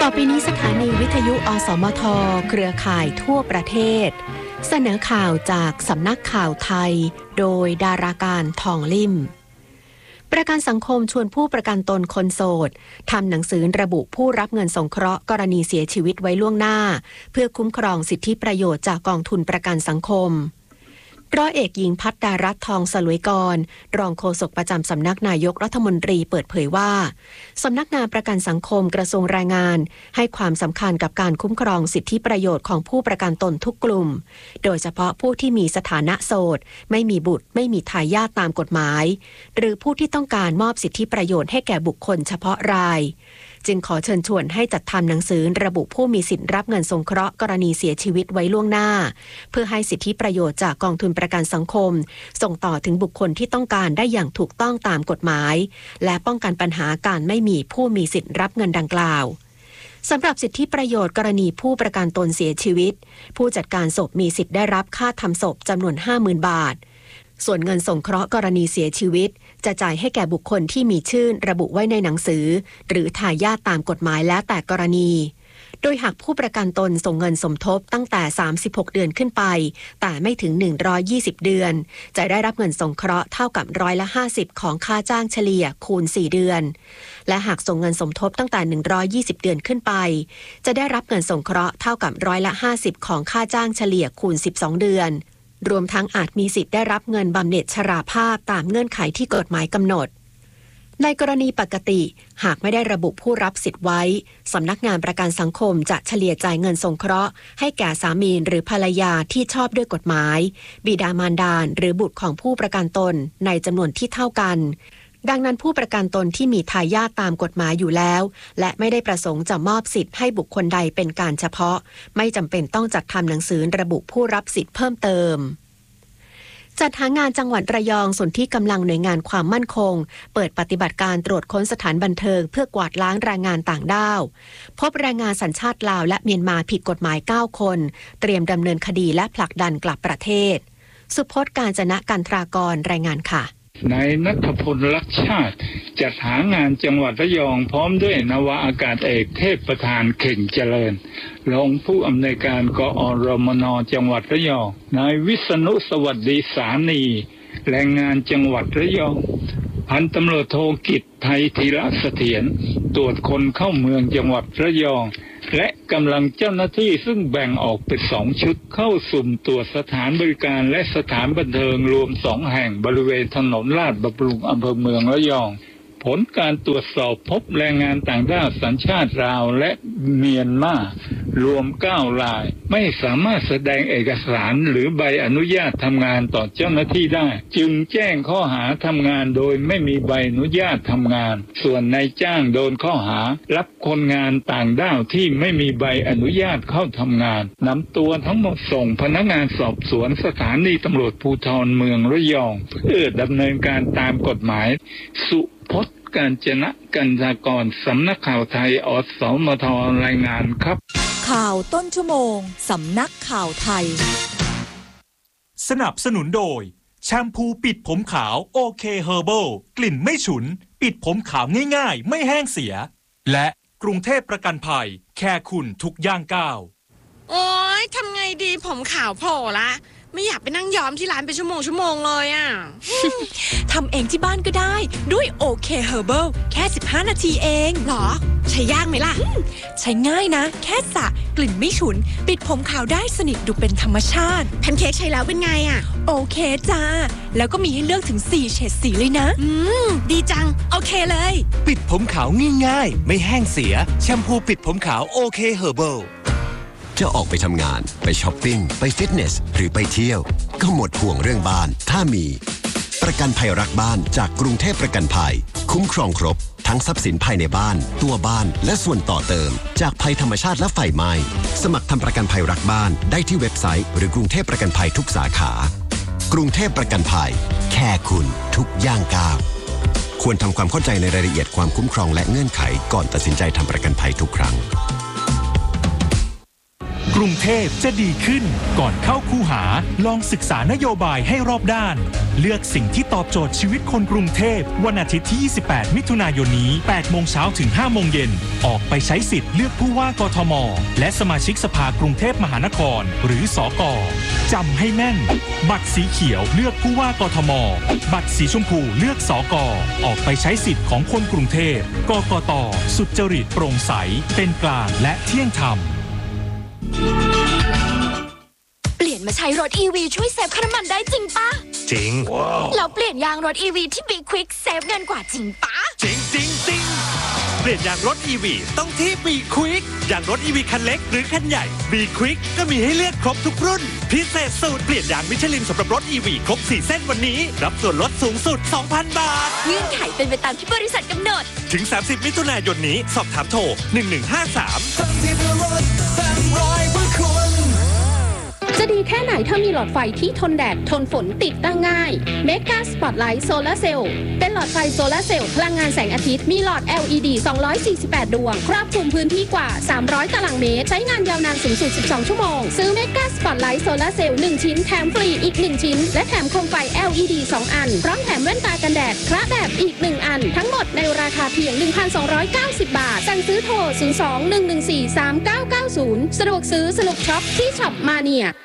ต่อไปนี้สถานีวิทยุอสมทเครือข่ายทั่วประเทศเสนอข่าวจากสำนักข่าวไทยโดยดาราการทองลิ่มประกันสังคมชวนผู้ประกันตนคนโสดทำหนังสือระบุผู้รับเงินสงเคราะห์กรณีเสียชีวิตไว้ล่วงหน้าเพื่อคุ้มครองสิทธิประโยชน์จากกองทุนประกันสังคมร้อยเอกหญิงภัทรดารัตน์ทองสลวยกรรองโฆษกประจำสำนักนายกรัฐมนตรีเปิดเผยว่าสำนักงานประกันสังคมกระทรวงแรงงานให้ความสำคัญกับการคุ้มครองสิทธิประโยชน์ของผู้ประกันตนทุกกลุ่มโดยเฉพาะผู้ที่มีสถานะโสดไม่มีบุตรไม่มีทายาทตามกฎหมายหรือผู้ที่ต้องการมอบสิทธิประโยชน์ให้แก่บุคคลเฉพาะรายจึงขอเชิญชวนให้จัดทำหนังสือระบุผู้มีสิทธิรับเงินสงเคราะห์กรณีเสียชีวิตไว้ล่วงหน้าเพื่อให้สิทธิประโยชน์จากกองทุนประกันสังคมส่งต่อถึงบุคคลที่ต้องการได้อย่างถูกต้องตามกฎหมายและป้องกันปัญหาการไม่มีผู้มีสิทธิรับเงินดังกล่าวสำหรับสิทธิประโยชน์กรณีผู้ประกันตนเสียชีวิตผู้จัดการศพมีสิทธิ์ได้รับค่าทำศพจำนวน 50,000 บาทส่วนเงินสงเคราะห์กรณีเสียชีวิตจะจ่ายให้แก่บุคคลที่มีชื่อระบุไว้ในหนังสือหรือทายาทตามกฎหมายแล้วแต่กรณีโดยหากผู้ประกันตนส่งเงินสมทบตั้งแต่36เดือนขึ้นไปแต่ไม่ถึง120เดือนจะได้รับเงินสงเคราะห์เท่ากับ50%ของค่าจ้างเฉลี่ยคูณ4เดือนและหากส่งเงินสมทบตั้งแต่120เดือนขึ้นไปจะได้รับเงินสงเคราะห์เท่ากับ50%ของค่าจ้างเฉลี่ยคูณ12เดือนรวมทั้งอาจมีสิทธิ์ได้รับเงินบำเหน็จชราภาพตามเงื่อนไขที่กฎหมายกำหนดในกรณีปกติหากไม่ได้ระบุผู้รับสิทธิ์ไว้สำนักงานประกันสังคมจะเฉลี่ยจ่ายเงินสงเคราะห์ให้แก่สามีหรือภรรยาที่ชอบด้วยกฎหมายบิดามารดาหรือบุตรของผู้ประกันตนในจำนวนที่เท่ากันดังนั้นผู้ประกันตนที่มีทายาทตามกฎหมายอยู่แล้วและไม่ได้ประสงค์จะมอบสิทธิ์ให้บุคคลใดเป็นการเฉพาะไม่จำเป็นต้องจัดทำหนังสือระบุผู้รับสิทธิ์เพิ่มเติมจัดหางานจังหวัดระยองส่วนที่กำลังหน่วยงานความมั่นคงเปิดปฏิบัติการตรวจค้นสถานบันเทิงเพื่อกวาดล้างแรงงานต่างด้าวพบแรงงานสัญชาติลาวและเมียนมาผิดกฎหมาย9คนเตรียมดำเนินคดีและผลักดันกลับประเทศสุพจน์ กาญจนะกันทรากรรายงานค่ะนายณัฐพล ลักษณ์ชาติจัดหางานจังหวัดระยองพร้อมด้วยนาวาอากาศเอกเทพประธานเข่งเจริญรองผู้อำนวยการกอรมนจังหวัดระยองนายวิษณุสวัสดีสานีแรงงานจังหวัดระยองพันตำรวจโทกิจไทยธีระเสถียรตรวจคนเข้าเมืองจังหวัดระยองและกำลังเจ้าหน้าที่ซึ่งแบ่งออกเป็น2ชุดเข้าสุ่มตรวจสถานบริการและสถานบันเทิงรวม2แห่งบริเวณถนนลาดบำรุงอำเภอเมืองระยองผลการตรวจสอบพบแรงงานต่างด้าวสัญชาติลาวและเมียนมารวม9รายไม่สามารถแสดงเอกสารหรือใบอนุญาตทำงานต่อเจ้าหน้าที่ได้จึงแจ้งข้อหาทำงานโดยไม่มีใบอนุญาตทำงานส่วนนายจ้างโดนข้อหารับคนงานต่างด้าวที่ไม่มีใบอนุญาตเข้าทำงานนำตัวทั้งหมดส่งพนักงานสอบสวนสถานีตำรวจภูธรเมืองระยองเพื่อดำเนินการตามกฎหมายสุพจน์ กาญจนะกันทรากรสำนักข่าวไทยอสมทรายงานครับข่าวต้นชั่วโมงสำนักข่าวไทยสนับสนุนโดยแชมพูปิดผมขาวโอเคเฮอร์เบิลกลิ่นไม่ฉุนปิดผมขาวง่ายๆไม่แห้งเสียและกรุงเทพประกันภัยแค่คุณทุกย่างก้าวโอ๊ยทำไงดีผมขาวโผล่ละไม่อยากไปนั่งย้อมที่ร้านเป็นชั่วโมงเลยอ่ะทำเองที่บ้านก็ได้ด้วยโอเคเฮอร์เบิลแค่15นาทีเองหรอใช้ยากไหมล่ะใช้ง่ายนะแค่สระกลิ่นไม่ฉุนปิดผมขาวได้สนิทดูเป็นธรรมชาติแพนเค้กใช้แล้วเป็นไงอ่ะโอเคจ้าแล้วก็มีให้เลือกถึง4เฉดสีเลยนะดีจังโอเคเลยปิดผมขาวง่ายๆไม่แห้งเสียแชมพูปิดผมขาวโอเคเฮอร์เบิลจะออกไปทำงานไปช้อปปิ้งไปฟิตเนสหรือไปเที่ยวก็หมดห่วงเรื่องบ้านถ้ามีประกันภัยรักบ้านจากกรุงเทพประกันภัยคุ้มครองครบทั้งทรัพย์สินภายในบ้านตัวบ้านและส่วนต่อเติมจากภัยธรรมชาติและไฟไหม้สมัครทำประกันภัยรักบ้านได้ที่เว็บไซต์หรือกรุงเทพประกันภัยทุกสาขากรุงเทพประกันภัยแค่คุณทุกย่างก้าวควรทำความเข้าใจในรายละเอียดความคุ้มครองและเงื่อนไขก่อนตัดสินใจทำประกันภัยทุกครั้งกรุงเทพจะดีขึ้นก่อนเข้าคูหาลองศึกษานโยบายให้รอบด้านเลือกสิ่งที่ตอบโจทย์ชีวิตคนกรุงเทพวันอาทิตย์ที่ 28 มิถุนายนนี้ 8 โมงเช้าถึง 5 โมงเย็นออกไปใช้สิทธิ์เลือกผู้ว่ากทมและสมาชิกสภากรุงเทพมหานครหรือสก.จำให้แม่นบัตรสีเขียวเลือกผู้ว่ากทมบัตรสีชมพูเลือกสก.ออกไปใช้สิทธิ์ของคนกรุงเทพกกต.สุจริตโปร่งใสเป็นกลางและเที่ยงธรรมเปลี่ยนมาใช้รถ EV ช่วยเซฟค่าน้ำมันได้จริงปะจริงแล้วเปลี่ยนยางรถ EV ที่ Be Quick เซฟเงินกว่าจริงปะจริงเปลี่ยนยางรถ EV ต้องที่ Be Quick ยางรถ EV คันเล็กหรือคันใหญ่ Be Quick ก็มีให้เลือกครบทุกรุ่นพิเศษสูตรเปลี่ยนยางมิชลินสำหรับรถ EV ครบ4เส้นวันนี้รับส่วนลดสูงสุด 2,000 บาทเงื่อนไขเป็นไปตามที่บริษัทกำหนดถึง30มิถุนายนนี้สอบถามโทร1153 จะดีแค่ไหนถ้ามีหลอดไฟที่ทนแดดทนฝนติดตั้งง่าย Mega Spotlight Solar Cell เป็นหลอดไฟโซลาร์เซลล์พลังงานแสงอาทิตย์มีหลอด LED 248 ดวงครอบคลุมพื้นที่กว่า300ตารางเมตรใช้งานยาวนานสูงสุด12ชั่วโมงซื้อ Mega Spotlight Solar Cell 1 ชิ้นแถมฟรีอีก1ชิ้นและแถมโคมไฟ LED 2 อันพร้อมแถมแว่นตากันแดดคระแดดอีก1อันทั้งหมดในราคาเพียง 1,290 บาทสั่งซื้อโทร 02-114-3990 สะดวกซื้อสนุกช็อปที่ช็อปมาเนีย